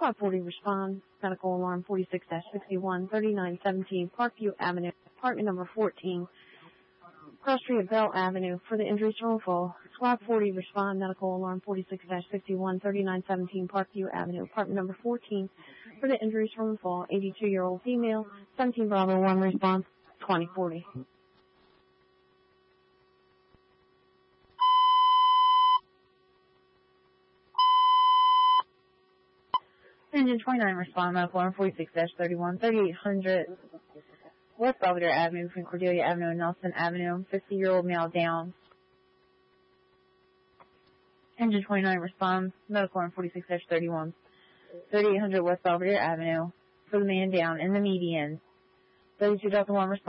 Squad 40 respond. Medical alarm 46-61, 3917 Parkview Avenue, apartment number 14, Cross Street, Bell Avenue. For the injuries to fall, Squad 40 respond. Medical alarm 46-61, 3917 Parkview Avenue, apartment number 14. For the injuries from the fall, 82-year-old female, 17 Bravo 1 response, 2040. Engine 29 respond. Medical alarm 46-31, 3800 West Belvedere Avenue between Cordelia Avenue and Nelson Avenue, 50-year-old male down. Engine 29 respond. Medical alarm 46-31, 3800 West Belvedere Avenue for the man down in the median. 32,001 respond.